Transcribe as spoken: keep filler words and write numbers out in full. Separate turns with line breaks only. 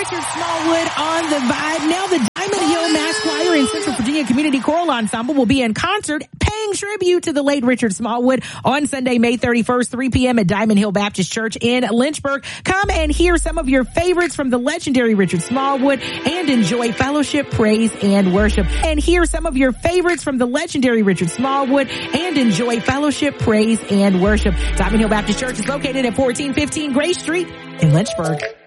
Richard Smallwood on the Vibe. Now the Diamond Hill Mass Choir and Central Virginia Community Choral Ensemble will be in concert paying tribute to the late Richard Smallwood on Sunday, May thirty-first, three p.m. at Diamond Hill Baptist Church in Lynchburg. Come and hear some of your favorites from the legendary Richard Smallwood and enjoy fellowship, praise, and worship. And hear some of your favorites from the legendary Richard Smallwood and enjoy fellowship, praise, and worship. Diamond Hill Baptist Church is located at fourteen fifteen Gray Street in Lynchburg.